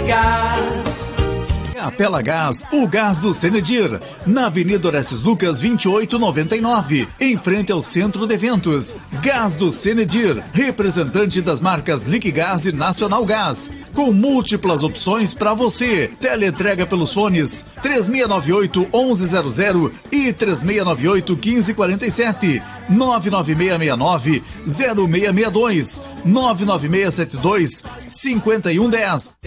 Gás. Capela Gás, o gás do Senedir, na Avenida Orestes Lucas 2899, em frente ao Centro de Eventos. Gás do Senedir, representante das marcas Liquigás e Nacional Gás, com múltiplas opções para você. Teleentrega pelos fones 3698-1100 e 3698-1547, 99669-0662, 99672-5110.